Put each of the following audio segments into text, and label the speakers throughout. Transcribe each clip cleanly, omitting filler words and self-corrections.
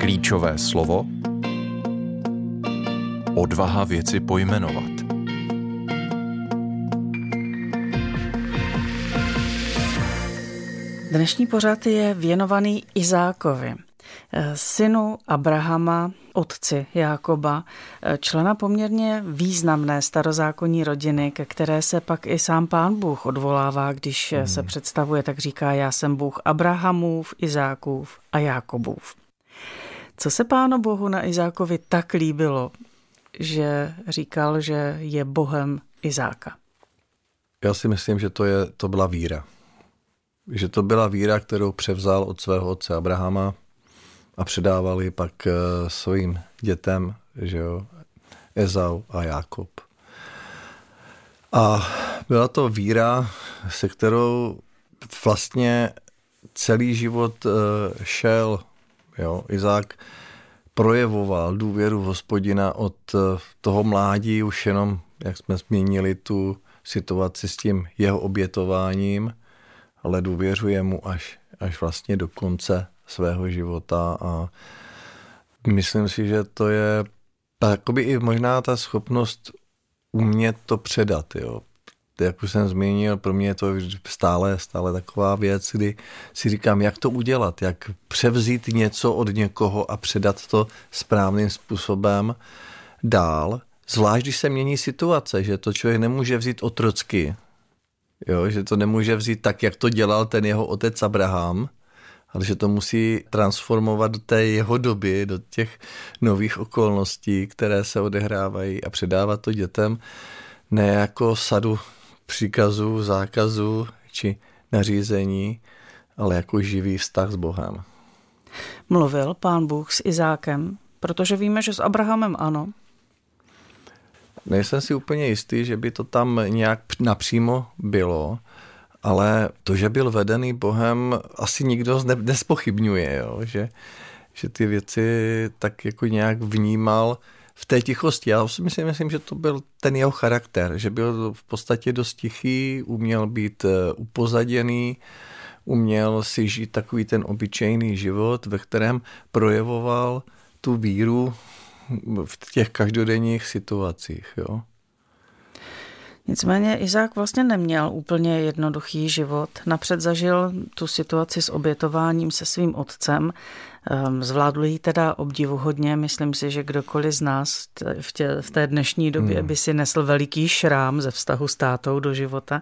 Speaker 1: Klíčové slovo odvaha věci pojmenovat.
Speaker 2: Dnešní pořad je věnovaný Izákovi, synu Abrahama, otci Jákoba, člena poměrně významné starozákonní rodiny, ke které se pak i sám Pán Bůh odvolává, když se představuje, tak říká: já jsem Bůh Abrahamův, Izákův a Jákobův. Co se Pánu Bohu na Izákovi tak líbilo, že říkal, že je Bohem Izáka?
Speaker 3: Já si myslím, že to byla víra. Že to byla víra, kterou převzal od svého otce Abrahama a předával ji pak svým dětem, že jo, Ezau a Jákob. A byla to víra, se kterou vlastně celý život šel. Jo. Izák projevoval důvěru v Hospodina od toho mládí, už jenom, jak jsme zmínili, tu situaci s tím jeho obětováním, ale důvěřuje mu až vlastně do konce svého života a myslím si, že to je jakoby i možná ta schopnost umět to předat, jo. Jak už jsem zmínil, pro mě je to stále taková věc, kdy si říkám, jak to udělat, jak převzít něco od někoho a předat to správným způsobem dál, zvlášť když se mění situace, že to člověk nemůže vzít otrocky, jo, že to nemůže vzít tak, jak to dělal ten jeho otec Abraham, ale že to musí transformovat do té jeho doby, do těch nových okolností, které se odehrávají a předávat to dětem ne jako sadu příkazů, zákazů či nařízení, ale jako živý vztah s Bohem.
Speaker 2: Mluvil Pán Bůh s Izákem, protože víme, že s Abrahamem ano.
Speaker 3: Nejsem si úplně jistý, že by to tam nějak napřímo bylo, ale to, že byl vedený Bohem, asi nikdo nespochybňuje, jo? Že ty věci tak jako nějak vnímal v té tichosti. Já si myslím, že to byl ten jeho charakter, že byl v podstatě dost tichý, uměl být upozaděný, uměl si žít takový ten obyčejný život, ve kterém projevoval tu víru v těch každodenních situacích. Jo.
Speaker 2: Nicméně Izák vlastně neměl úplně jednoduchý život. Napřed zažil tu situaci s obětováním se svým otcem. Zvládl ji teda obdivuhodně. Myslím si, že kdokoliv z nás v té dnešní době by si nesl veliký šrám ze vztahu s tátou do života.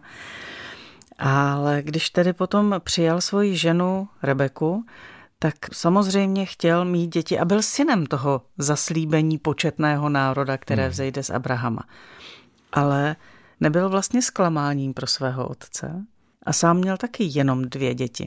Speaker 2: Ale když tedy potom přijal svoji ženu Rebeku, tak samozřejmě chtěl mít děti a byl synem toho zaslíbení početného národa, které vzejde z Abrahama. Ale nebyl vlastně zklamáním pro svého otce a sám měl taky jenom 2 děti.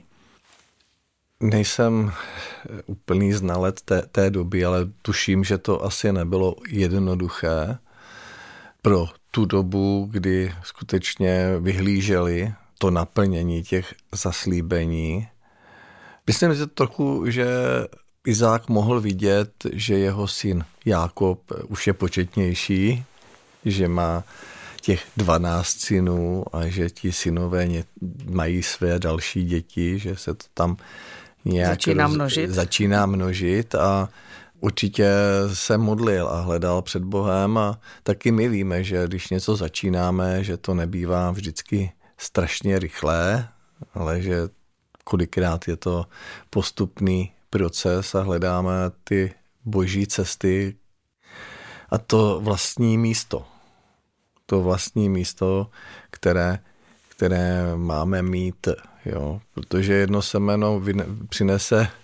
Speaker 3: Nejsem úplný znalec té doby, ale tuším, že to asi nebylo jednoduché pro tu dobu, kdy skutečně vyhlíželi to naplnění těch zaslíbení. Myslím si trochu, že Izák mohl vidět, že jeho syn Jákob už je početnější, že má těch 12 synů a že ti synové mají své další děti, že se to tam nějak začíná množit a určitě se modlil a hledal před Bohem a taky my víme, že když něco začínáme, že to nebývá vždycky strašně rychlé, ale že kolikrát je to postupný proces a hledáme ty boží cesty a to vlastní místo. To vlastní místo, které máme mít, jo, protože jedno semeno přinese